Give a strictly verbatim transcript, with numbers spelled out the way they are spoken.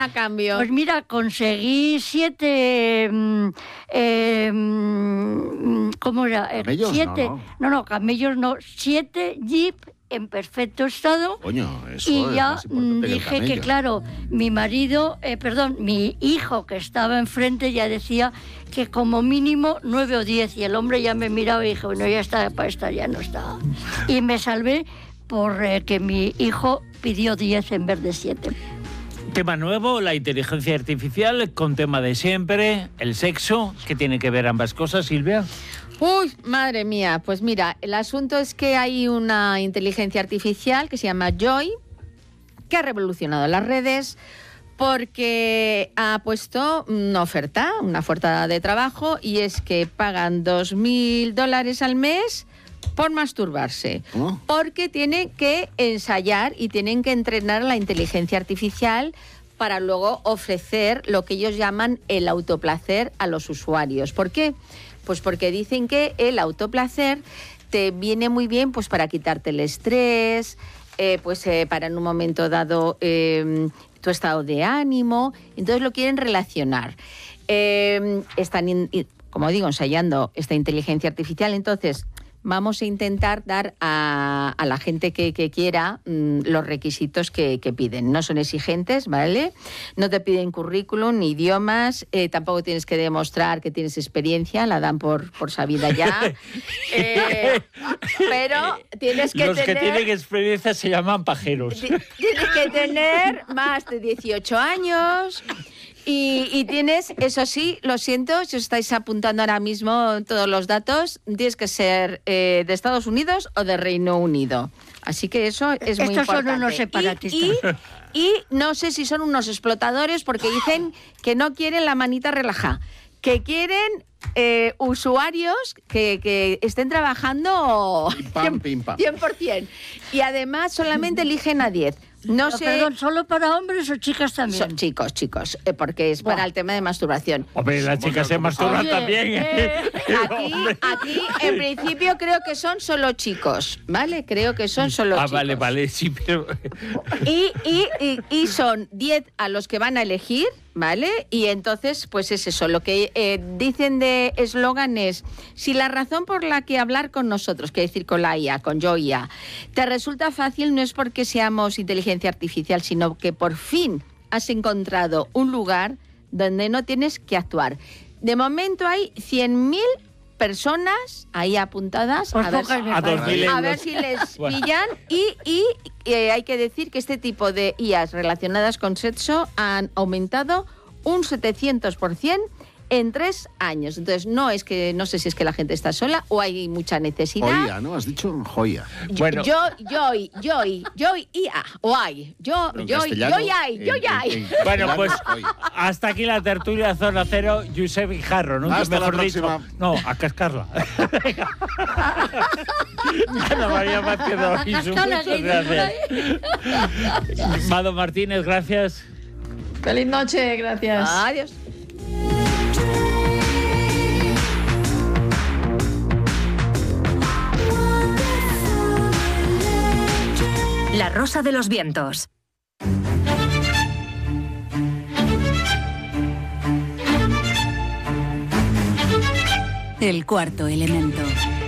a cambio? Pues mira, conseguí siete... Eh, ¿Cómo era? ¿Camellos? Siete, no, no. no, no, camellos no. Siete jeep en perfecto estado. Coño, eso y es ya más importante que el dije que, camello. claro, mi marido, eh, perdón, mi hijo que estaba enfrente ya decía que como mínimo nueve o diez, y el hombre ya me miraba y dije, bueno, ya está, para esta ya no está. Y me salvé por eh, que mi hijo pidió diez en vez de siete. Tema nuevo, la inteligencia artificial, con tema de siempre, el sexo. ¿Qué tiene que ver ambas cosas, Silvia? Uy, madre mía, pues mira, el asunto es que hay una inteligencia artificial que se llama Joy, que ha revolucionado las redes porque ha puesto una oferta, una oferta de trabajo, y es que pagan dos mil dólares al mes por masturbarse, ¿Oh? porque tienen que ensayar y tienen que entrenar a la inteligencia artificial para luego ofrecer lo que ellos llaman el autoplacer a los usuarios. ¿Por qué? Pues porque dicen que el autoplacer te viene muy bien pues para quitarte el estrés, eh, pues eh, para en un momento dado eh, tu estado de ánimo. Entonces lo quieren relacionar. Eh, están, in, como digo, ensayando esta inteligencia artificial. Entonces vamos a intentar dar a, a la gente que, que quiera mmm, los requisitos que, que piden. No son exigentes, ¿vale? No te piden currículum ni idiomas, eh, tampoco tienes que demostrar que tienes experiencia, la dan por, por sabida ya. eh, pero tienes que Los tener... que tienen experiencia se llaman pajeros. Tienes que tener más de dieciocho años... Y, y tienes, eso sí, lo siento, si os estáis apuntando ahora mismo todos los datos, tienes que ser eh, de Estados Unidos o de Reino Unido. Así que eso es muy Estos importante. son unos separatistas. Y, y, y no sé si son unos explotadores porque dicen que no quieren la manita relajada, que quieren eh, usuarios que, que estén trabajando Pim, pam, pim, pam. cien por ciento. Y además solamente eligen a diez. No Pero, sé... Perdón, ¿solo para hombres o chicas también? Son chicos, chicos, eh, porque es Buah. para el tema de masturbación. Hombre, las chicas se masturban Oye, también. eh, Aquí, aquí, en principio, creo que son solo chicos, ¿vale? Creo que son solo Ah, chicos. vale, vale, sí, pero... Y, y, y, y son diez a los que van a elegir, ¿vale? Y entonces, pues es eso. Lo que eh, dicen de eslogan es, si la razón por la que hablar con nosotros, que decir con la I A, con yo I A, te resulta fácil, no es porque seamos inteligencia artificial, sino que por fin has encontrado un lugar donde no tienes que actuar. De momento hay cien mil personas ahí apuntadas, Pues a ver, pocas me a dos parecen. mil a ver euros. si les Bueno. pillan. Y, y eh, hay que decir que este tipo de I As relacionadas con sexo han aumentado un setecientos por ciento en tres años. Entonces, no es que, no sé si es que la gente está sola o hay mucha necesidad. Joya, ¿no? Has dicho joya. Bueno. Yo, yo, yo, yo, I A, o hay. Yo, Pero en yo, castellano, yo, hay, yo, en- en- hay. en Bueno, castellano pues es joya. hasta aquí la tertulia Zona Cero, Josep Guijarro, ¿no? Hasta la Mejor dicho. próxima. No, a cascarla. Ana María Vázquez Alonso, cascarla, muchas que dice por gracias. Mado Martínez, gracias. Feliz noche, gracias. Adiós. La Rosa de los Vientos. El cuarto elemento.